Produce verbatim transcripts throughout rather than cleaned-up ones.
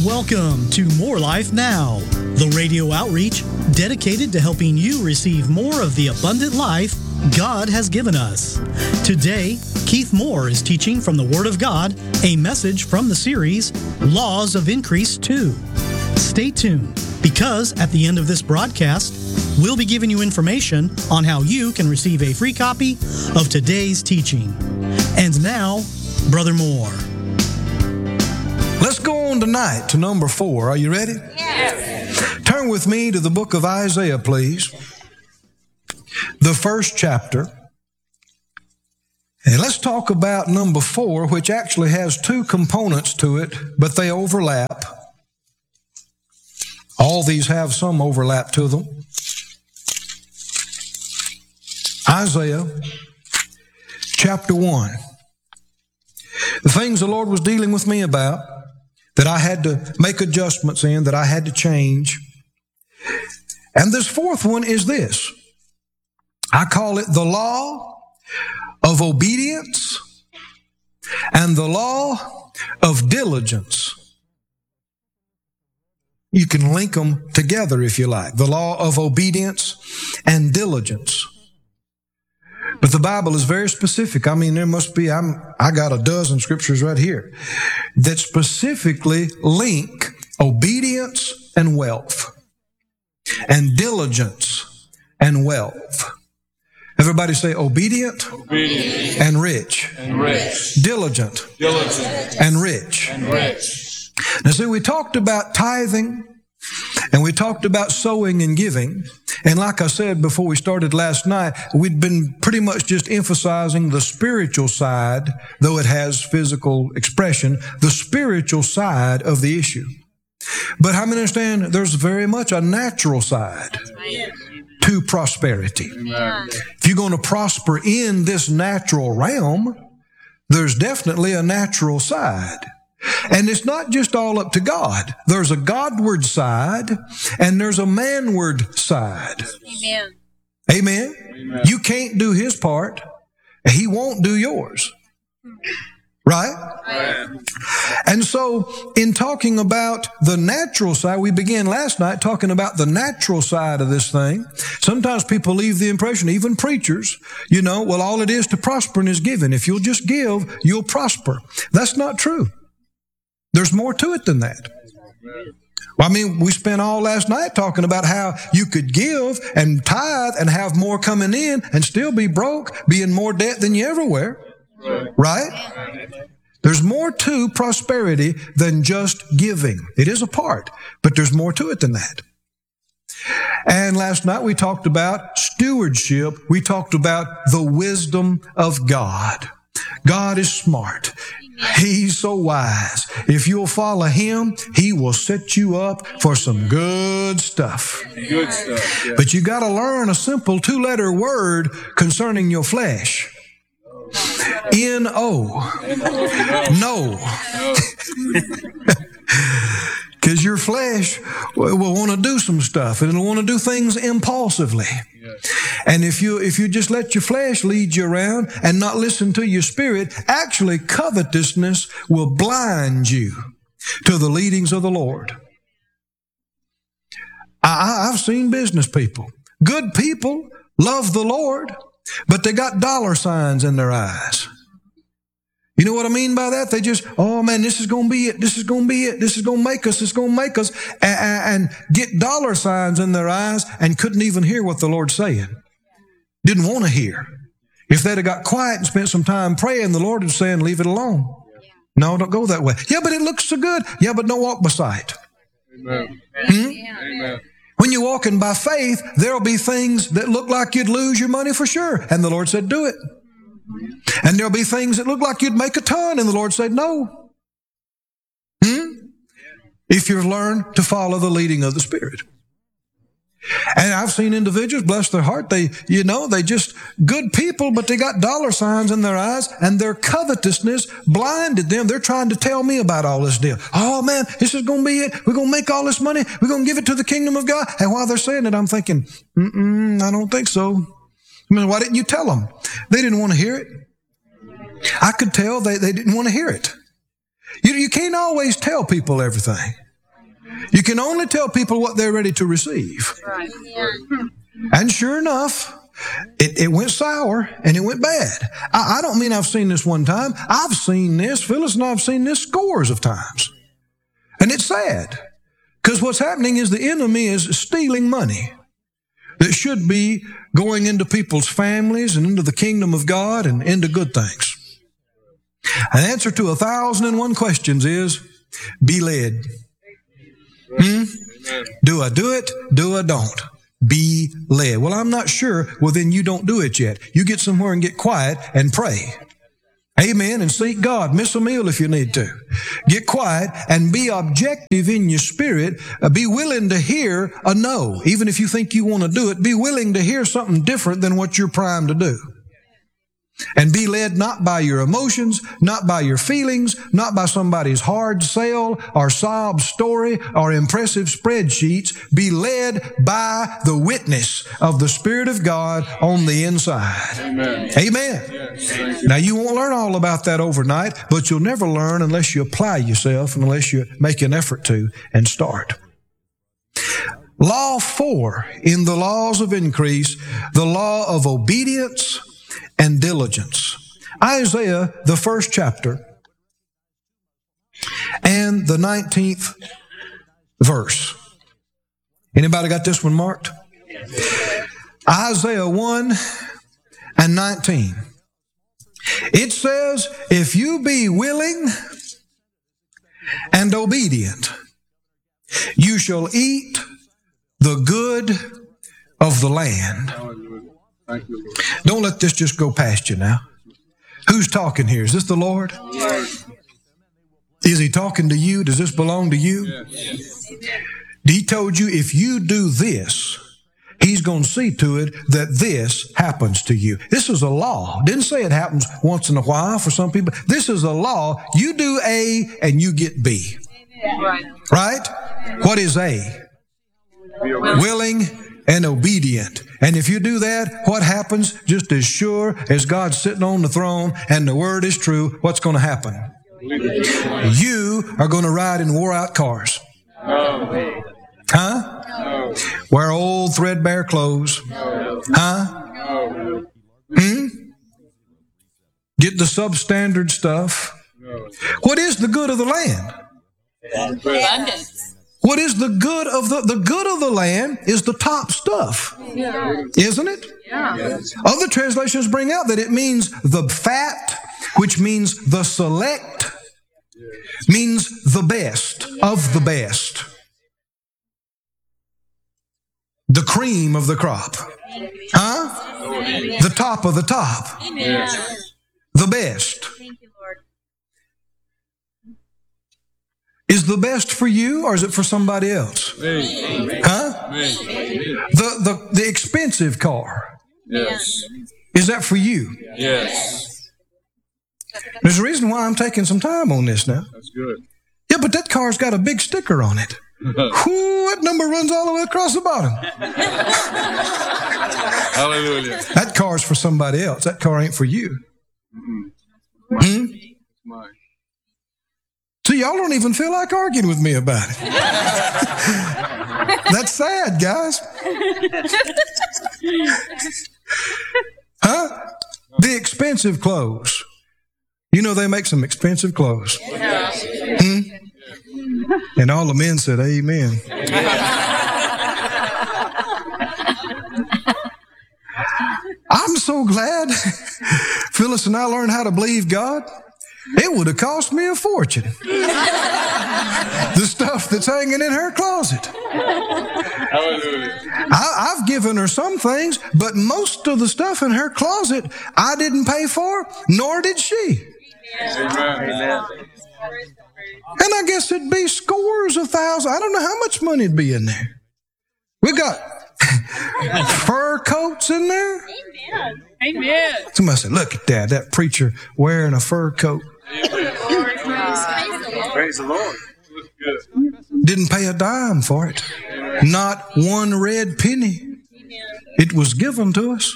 Welcome to More Life Now, the radio outreach dedicated to helping you receive more of the abundant life God has given us. Today, Keith Moore is teaching from the Word of God, a message from the series, Laws of Increase two. Stay tuned, because at the end of this broadcast, we'll be giving you information on how you can receive a free copy of today's teaching. And now, Brother Moore. Let's go on tonight to number four. Are you ready? Yes. Turn with me to the book of Isaiah, please. The first chapter. And let's talk about number four, which actually has two components to it, but they overlap. All these have some overlap to them. Isaiah chapter one. The things the Lord was dealing with me about, that I had to make adjustments in, that I had to change. And this fourth one is this. I call it the law of obedience and the law of diligence. You can link them together if you like. The law of obedience and diligence. But the Bible is very specific. I mean, there must be, I'm, I got a dozen scriptures right here that specifically link obedience and wealth and diligence and wealth. Everybody say obedient, Obedient and rich. and rich. Diligent, Diligent and rich. and rich. Now see, we talked about tithing and we talked about sowing and giving. And like I said before we started last night, we'd been pretty much just emphasizing the spiritual side, though it has physical expression, the spiritual side of the issue. But how many understand there's very much a natural side to prosperity? Amen. If you're going to prosper in this natural realm, there's definitely a natural side. And it's not just all up to God. There's a Godward side and there's a manward side. Amen. Amen? Amen. You can't do His part. He won't do yours. Right? Amen. And so in talking about the natural side, we began last night talking about the natural side of this thing. Sometimes people leave the impression, even preachers, you know, well, all it is to prosper is giving. If you'll just give, you'll prosper. That's not true. There's more to it than that. Well, I mean, we spent all last night talking about how you could give and tithe and have more coming in and still be broke, be in more debt than you ever were. Right? There's more to prosperity than just giving. It is a part, but there's more to it than that. And last night we talked about stewardship. We talked about the wisdom of God. God is smart. He's so wise. If you'll follow Him, He will set you up for some good stuff. Good stuff. Yeah. But you got to learn a simple two-letter word concerning your flesh. N O. No. Because your flesh will want to do some stuff, and it'll want to do things impulsively. And if you if you just let your flesh lead you around and not listen to your spirit, actually covetousness will blind you to the leadings of the Lord. I, I've seen business people, good people, love the Lord, but they got dollar signs in their eyes. You know what I mean by that? They just, oh man, this is going to be it. This is going to be it. This is going to make us. This is going to make us. And, and get dollar signs in their eyes and couldn't even hear what the Lord's saying. Didn't want to hear. If they'd have got quiet and spent some time praying, the Lord was saying, leave it alone. No, don't go that way. Yeah, but it looks so good. Yeah, but don't walk by sight. Amen. Hmm? Amen. When you're walking by faith, there'll be things that look like you'd lose your money for sure. And the Lord said, do it. And there'll be things that look like you'd make a ton, and the Lord said, no. Hmm? If you've learned to follow the leading of the Spirit. And I've seen individuals, bless their heart, they, you know, they just good people, but they got dollar signs in their eyes, and their covetousness blinded them. They're trying to tell me about all this deal. Oh man, this is going to be it. We're going to make all this money. We're going to give it to the kingdom of God. And while they're saying it, I'm thinking, mm-mm, I don't think so. I mean, why didn't you tell them? They didn't want to hear it. I could tell they, they didn't want to hear it. You, you can't always tell people everything. You can only tell people what they're ready to receive. And sure enough, it, it went sour and it went bad. I, I don't mean I've seen this one time. I've seen this. Phyllis and I have seen this scores of times. And it's sad. Because what's happening is the enemy is stealing money that should be going into people's families and into the kingdom of God and into good things. An answer to a thousand and one questions is, be led. Hmm? Do I do it? Do I don't? Be led. Well, I'm not sure. Well, then you don't do it yet. You get somewhere and get quiet and pray. Amen. And seek God. Miss a meal if you need to. Get quiet and be objective in your spirit. Uh, be willing to hear a no. Even if you think you want to do it, be willing to hear something different than what you're primed to do. And be led not by your emotions, not by your feelings, not by somebody's hard sell or sob story or impressive spreadsheets. Be led by the witness of the Spirit of God on the inside. Amen. Amen. Yes. Now, you won't learn all about that overnight, but you'll never learn unless you apply yourself and unless you make an effort to and start. Law four in the laws of increase, the law of obedience and diligence. Isaiah, the first chapter, and the nineteenth verse. Anybody got this one marked? Isaiah one and nineteen. It says, if you be willing and obedient, you shall eat the good of the land. Don't let this just go past you now. Who's talking here? Is this the Lord? Yes. Is He talking to you? Does this belong to you? Yes. He told you if you do this, He's going to see to it that this happens to you. This is a law. Didn't say it happens once in a while for some people. This is a law. You do A and you get B. Right? Right? What is A? Willing and obedient. And if you do that, what happens? Just as sure as God's sitting on the throne and the word is true, what's going to happen? You are going to ride in wore-out cars. No. Huh? No. Wear old threadbare clothes. No. Huh? No. Hmm? Get the substandard stuff. No. What is the good of the land? Abundance. What is the good of the, the good of the land is the top stuff. Yeah. Isn't it? Yeah. Yes. Other translations bring out that it means the fat, which means the select, yes. Means the best of the best. The cream of the crop. Huh? The top of the top. Yes. The best. Is the best for you or is it for somebody else? Huh? The, the, the expensive car. Yes. Is that for you? Yes. There's a reason why I'm taking some time on this now. That's good. Yeah, but that car's got a big sticker on it. Whoo, that number runs all the way across the bottom. Hallelujah. That car's for somebody else. That car ain't for you. Mm-hmm. Hmm? It's mine. See, y'all don't even feel like arguing with me about it. That's sad, guys. Huh? The expensive clothes. You know they make some expensive clothes. Hmm? And all the men said, amen. I'm so glad Phyllis and I learned how to believe God. It would have cost me a fortune. The stuff that's hanging in her closet. I, I've given her some things, but most of the stuff in her closet I didn't pay for, nor did she. Amen. And I guess it'd be scores of thousands. I don't know how much money would be in there. We got fur coats in there. Amen. Amen. Somebody said, look at that, that preacher wearing a fur coat. Praise the Lord. Didn't pay a dime for it. Not one red penny. It was given to us.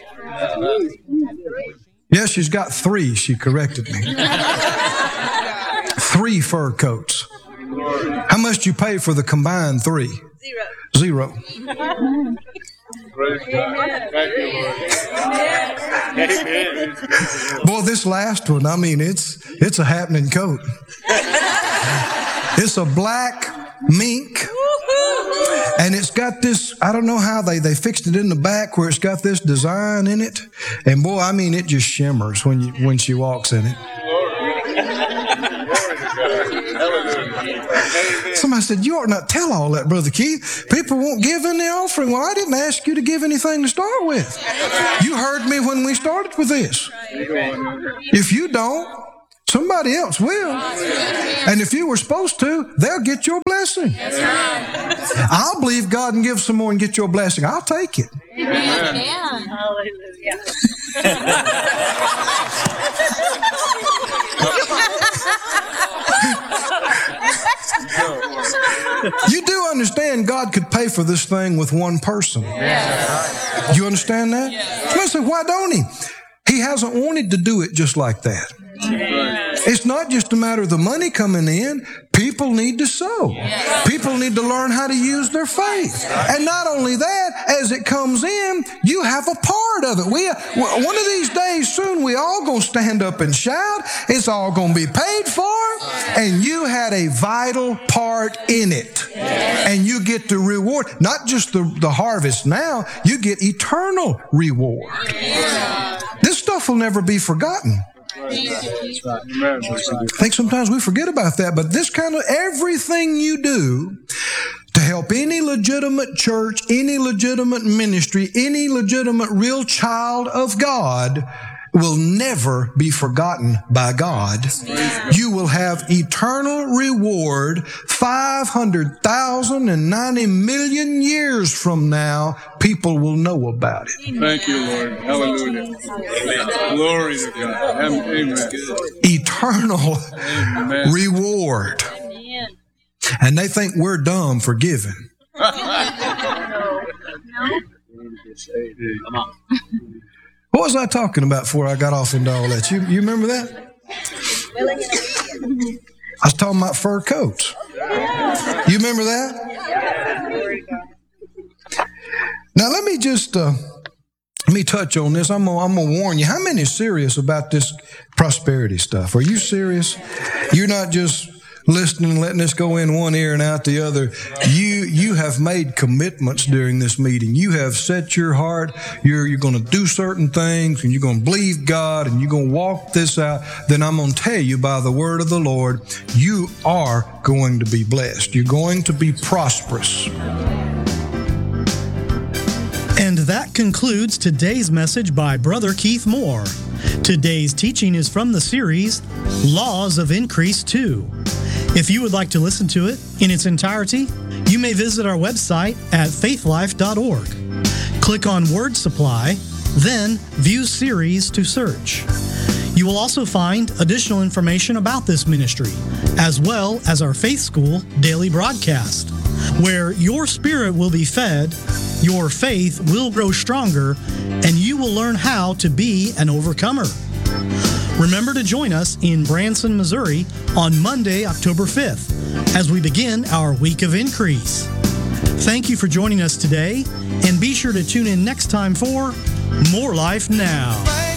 Yes, she's got three, she corrected me. Three fur coats. How much do you pay for the combined three? Zero. Zero. Praise God. Thank you, Lord. Amen. Boy, this last one, I mean, it's it's a happening coat. It's a black mink. And it's got this, I don't know how they, they fixed it in the back where it's got this design in it. And boy, I mean, it just shimmers when you when she walks in it. Somebody said, you ought not tell all that, Brother Keith. People won't give in the offering. Well, I didn't ask you to give anything to start with. You heard me when we started with this. If you don't, somebody else will. And if you were supposed to, they'll get your blessing. I'll believe God and give some more and get your blessing. I'll take it. Amen. Hallelujah. You do understand God could pay for this thing with one person. You understand that? Listen, why don't He? He hasn't wanted to do it just like that. It's not just a matter of the money coming in. People need to sow. People need to learn how to use their faith. And not only that, as it comes in, you have a part of it. We, one of these days soon, we all going to stand up and shout. It's all going to be paid for. And you had a vital part in it. And you get the reward. Not just the, the harvest now, you get eternal reward. This stuff will never be forgotten. I think sometimes we forget about that, but this kind of everything you do to help any legitimate church, any legitimate ministry, any legitimate real child of God will never be forgotten by God. You will have eternal reward five hundred thousand and ninety million years from now. People will know about it. Thank you, Lord. Hallelujah. Amen. Glory to God. Amen. Eternal Amen. Reward. Amen. And they think we're dumb for giving. No. No. Come on. What was I talking about before I got off into all that? You, you remember that? I was talking about fur coats. You remember that? Now let me just uh, let me touch on this. I'm gonna, I'm gonna warn you. How many are serious about this prosperity stuff? Are you serious? You're not just listening and letting this go in one ear and out the other. You you have made commitments during this meeting. You have set your heart. You're you're going to do certain things, and you're going to believe God, and you're going to walk this out. Then I'm going to tell you by the word of the Lord, you are going to be blessed. You're going to be prosperous. And that concludes today's message by Brother Keith Moore. Today's teaching is from the series, Laws of Increase two. If you would like to listen to it in its entirety, you may visit our website at faith life dot org. Click on Word Supply, then View Series to search. You will also find additional information about this ministry, as well as our Faith School daily broadcast, where your spirit will be fed, your faith will grow stronger, and you will learn how to be an overcomer. Remember to join us in Branson, Missouri on Monday, October fifth, as we begin our Week of Increase. Thank you for joining us today, and be sure to tune in next time for More Life Now.